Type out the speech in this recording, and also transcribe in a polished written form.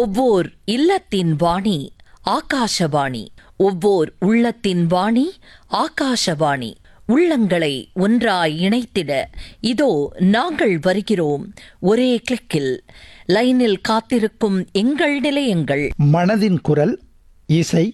ஒவ்வோர் இல்லத்தின் வாணி ஆகாசவாணி, ஒவ்வோர் உள்ளத்தின் வாணி ஆகாசவாணி. உள்ளங்களை ஒன்றாய் இணைத்திட இதோ நாங்கள் வருகிறோம் ஒரே கிளிக்கில். லைனில் காத்திருக்கும் எங்கள் நிலையங்கள். மனதின் குரல், இசை,